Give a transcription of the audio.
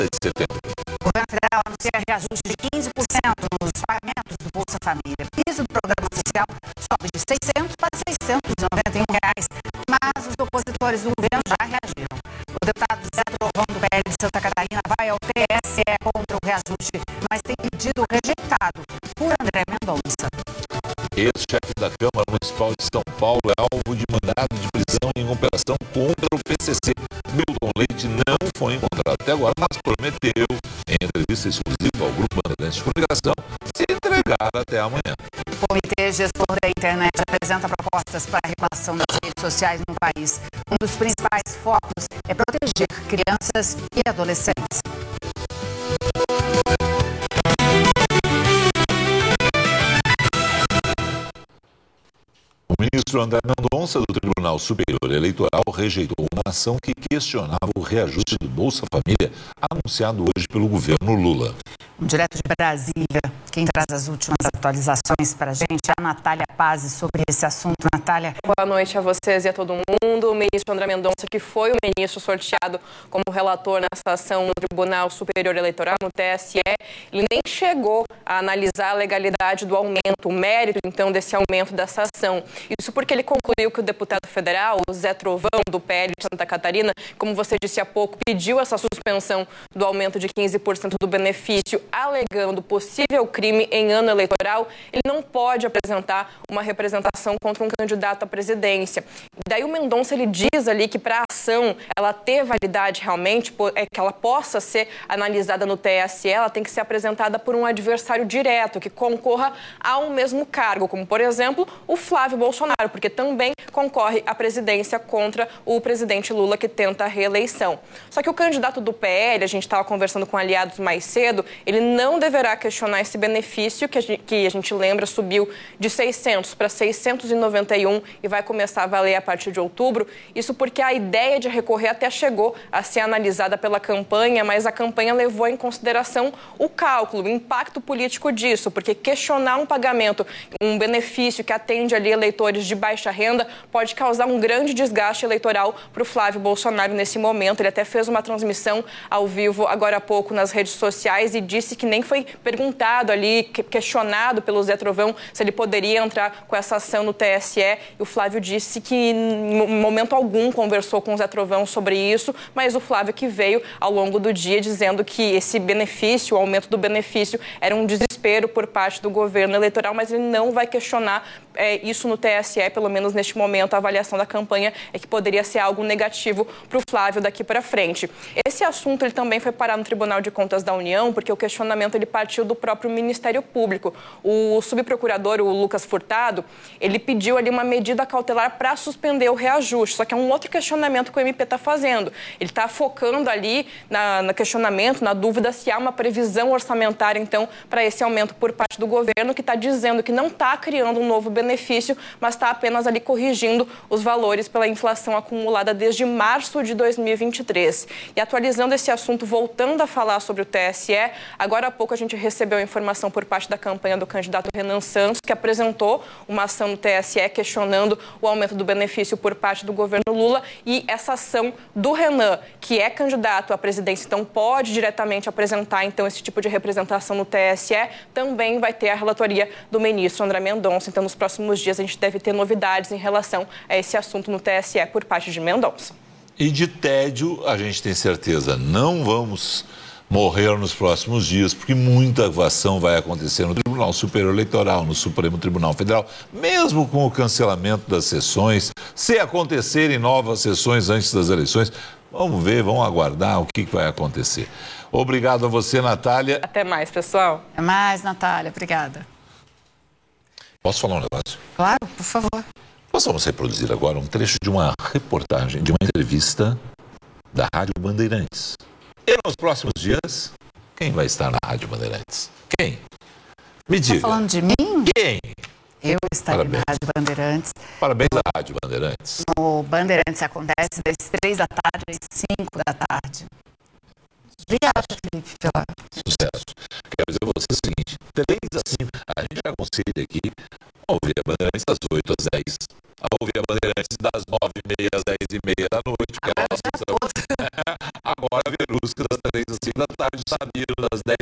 30 de setembro. O governo federal anuncia reajuste de 15% nos pagamentos do Bolsa Família. O piso do programa social sobe de R$600 para R$691, mas os opositores do governo já reagiram. O deputado Zé Trovão, do PL de Santa Catarina, vai ao TSE contra o reajuste, mas tem pedido rejeitado por André Mendonça. Ex-chefe da Câmara Municipal de São Paulo é alvo de mandado de prisão em operação contra o PCC. Milton Leite não foi encontrado até agora, mas prometeu, em entrevista exclusiva ao Grupo Bandeirantes de Comunicação, se entregar até amanhã. O Comitê Gestor da Internet apresenta propostas para a regulação das redes sociais no país. Um dos principais focos é proteger crianças e adolescentes. O ministro André Mendonça, do Tribunal Superior Eleitoral, rejeitou uma ação que questionava o reajuste do Bolsa Família anunciado hoje pelo governo Lula. Direto de Brasília, quem traz as últimas atualizações para a gente é a Natália Pazzi sobre esse assunto. Natália. Boa noite a vocês e a todo mundo. O ministro André Mendonça, que foi o ministro sorteado como relator nessa ação no Tribunal Superior Eleitoral, no TSE, ele nem chegou a analisar a legalidade do aumento, o mérito, então, desse aumento dessa ação. Isso porque ele concluiu que o deputado federal, o Zé Trovão, do PL de Santa Catarina, como você disse há pouco, pediu essa suspensão do aumento de 15% do benefício, alegando possível crime em ano eleitoral. Ele não pode apresentar uma representação contra um candidato à presidência. Daí o Mendonça, ele diz ali que para a ação ela ter validade realmente, que ela possa ser analisada no TSE, ela tem que ser apresentada por um adversário direto, que concorra ao mesmo cargo, como, por exemplo, o Flávio Bolsonaro, porque também concorre à presidência contra o presidente Lula, que tenta a reeleição. Só que o candidato do PL, a gente estava conversando com aliados mais cedo, ele não deverá questionar esse benefício que a gente lembra subiu de 600 para 691 e vai começar a valer a partir de outubro. Isso porque a ideia de recorrer até chegou a ser analisada pela campanha, mas a campanha levou em consideração o cálculo, o impacto político disso, porque questionar um pagamento, um benefício que atende ali eleitores de baixa renda pode causar um grande desgaste eleitoral para o Flávio Bolsonaro nesse momento. Ele até fez uma transmissão ao vivo agora há pouco nas redes sociais e disse que nem foi perguntado ali, questionado pelo Zé Trovão se ele poderia entrar com essa ação no TSE. E o Flávio disse que em momento algum conversou com o Zé Trovão sobre isso, mas o Flávio que veio ao longo do dia dizendo que esse benefício, o aumento do benefício, era um desespero por parte do governo eleitoral, mas ele não vai questionar isso no TSE, pelo menos neste momento. A avaliação da campanha é que poderia ser algo negativo para o Flávio daqui para frente. Esse assunto ele também foi parar no Tribunal de Contas da União, porque o questionamento ele partiu do próprio Ministério Público. O subprocurador, o Lucas Furtado, ele pediu ali uma medida cautelar para suspender o reajuste, só que é um outro questionamento que o MP está fazendo. Ele está focando ali no questionamento, na dúvida se há uma previsão orçamentária, então, para esse aumento por parte do governo, que está dizendo que não está criando um novo benefício, mas está apenas ali corrigindo os valores pela inflação acumulada desde março de 2023. E atualizando esse assunto, voltando a falar sobre o TSE, agora há pouco a gente recebeu informação por parte da campanha do candidato Renan Santos, que apresentou uma ação no TSE questionando o aumento do benefício por parte do governo Lula, e essa ação do Renan, que é candidato à presidência, então pode diretamente apresentar então esse tipo de representação no TSE, também vai ter a relatoria do ministro André Mendonça. Então, nos próximos dias a gente deve ter novidades em relação a esse assunto no TSE por parte de Mendonça. E de tédio, a gente tem certeza, não vamos morrer nos próximos dias, porque muita ação vai acontecer no Tribunal Superior Eleitoral, no Supremo Tribunal Federal, mesmo com o cancelamento das sessões, se acontecerem novas sessões antes das eleições. Vamos ver, vamos aguardar o que vai acontecer. Obrigado a você, Natália. Até mais, pessoal. Até mais, Natália. Obrigada. Posso falar um negócio? Claro, por favor. Nós vamos reproduzir agora um trecho de uma reportagem, de uma entrevista da Rádio Bandeirantes. E nos próximos dias, quem vai estar na Rádio Bandeirantes? Quem? Me diga. Está falando de mim? Quem? Eu estarei Parabéns. na Rádio Bandeirantes. Parabéns à Rádio Bandeirantes. O Bandeirantes acontece das 3 da tarde às 5 da tarde. Obrigada, Felipe, pela... Sucesso. Quero dizer a você o seguinte, 3 a 5, a gente já aconselha aqui a ouvir a Bandeirantes das 8 às 10, a ouvir a Bandeirantes das 9h30 às 10h30 da noite, que é a nossa sessão. Agora a Verusca das 3 às 5 da Tarde Sabido, das 10